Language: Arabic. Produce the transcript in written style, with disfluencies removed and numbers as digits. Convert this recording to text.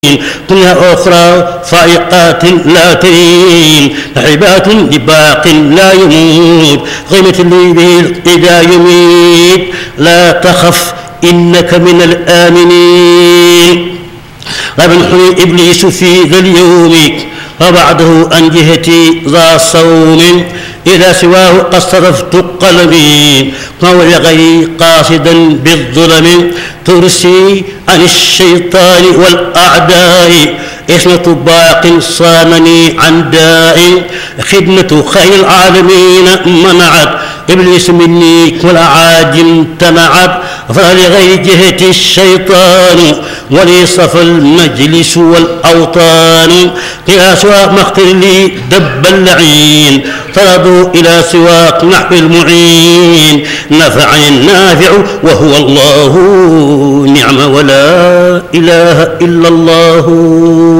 دنيا أخرى فائقات لا ترين لعبات لباق لا يموت غيمة الليل إذا يميت لا تخف إنك من الآمنين. ومنحني إبليس في ذا اليوم وبعده عن جهتي ذا صوم إلى سواه قد صرفت قلبي وهو لغيري قاصدا بالظلم ترسي عن الشيطان والأعداء اسمة باق صامني عن داء خدمة خير العالمين منعت إبليس مني والأعاجم تنعت فلغير جهة الشيطان ولي صفى المجلس والأوطان إلى سواق مختر لي دب اللعين طردوا إلى سواق نحو المعين نفعني النافع وهو الله نعم ولا إله إلا الله.